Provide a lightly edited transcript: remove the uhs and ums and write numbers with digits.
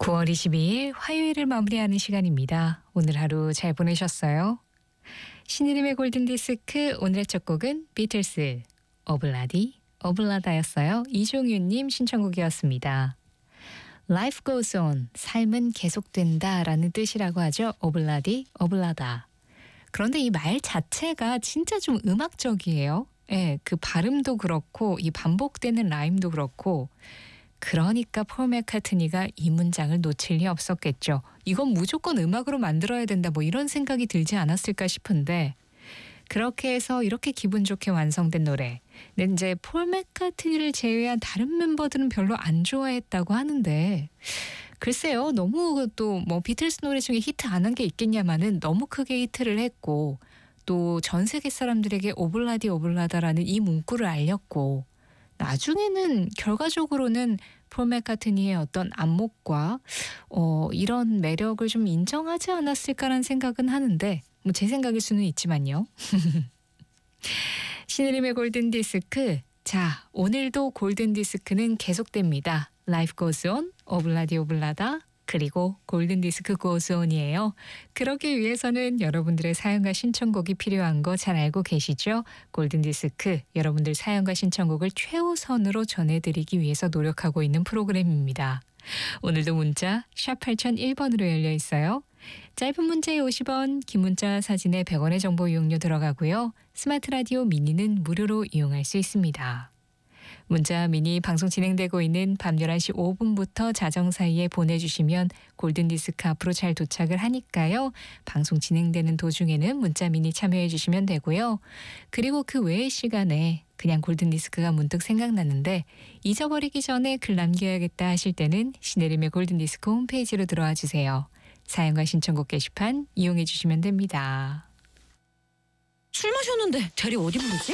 9월 22일 화요일을 마무리하는 시간입니다. 오늘 하루 잘 보내셨어요? 신의림의 골든디스크 오늘의 첫 곡은 비틀스 오블라디 오블라다였어요. 이종윤님 신청곡이었습니다. Life goes on, 삶은 계속된다 라는 뜻이라고 하죠. 오블라디 오블라다. 그런데 이 말 자체가 진짜 좀 음악적이에요. 예, 그 발음도 그렇고 이 반복되는 라임도 그렇고 그러니까 폴 맥카트니가 이 문장을 놓칠 리 없었겠죠. 이건 무조건 음악으로 만들어야 된다 뭐 이런 생각이 들지 않았을까 싶은데 그렇게 해서 이렇게 기분 좋게 완성된 노래. 근데 이제 폴 맥카트니를 제외한 다른 멤버들은 별로 안 좋아했다고 하는데 글쎄요. 너무 또 뭐 비틀스 노래 중에 히트 안 한 게 있겠냐마는 너무 크게 히트를 했고 또 전 세계 사람들에게 오블라디 오블라다라는 이 문구를 알렸고 나중에는 결과적으로는 폴 맥카트니의 어떤 안목과 이런 매력을 좀 인정하지 않았을까라는 생각은 하는데 뭐 제 생각일 수는 있지만요. 신의림의 골든디스크. 자, 오늘도 골든디스크는 계속됩니다. Life goes on, 오블라디 오블라다, 그리고 골든디스크 goes on이에요. 그러기 위해서는 여러분들의 사연과 신청곡이 필요한 거 잘 알고 계시죠? 골든디스크, 여러분들 사연과 신청곡을 최우선으로 전해드리기 위해서 노력하고 있는 프로그램입니다. 오늘도 문자 샵 8001번으로 열려 있어요. 짧은 문자에 50원, 긴 문자 사진에 100원의 정보 이용료 들어가고요. 스마트 라디오 미니는 무료로 이용할 수 있습니다. 문자 미니 방송 진행되고 있는 밤 11시 5분부터 자정 사이에 보내주시면 골든디스크 앞으로 잘 도착을 하니까요. 방송 진행되는 도중에는 문자 미니 참여해 주시면 되고요. 그리고 그 외의 시간에 그냥 골든디스크가 문득 생각났는데 잊어버리기 전에 글 남겨야겠다 하실 때는 신혜림의 골든디스크 홈페이지로 들어와 주세요. 사연과 신청곡 게시판 이용해 주시면 됩니다. 술 마셨는데 대리 어디 부르지?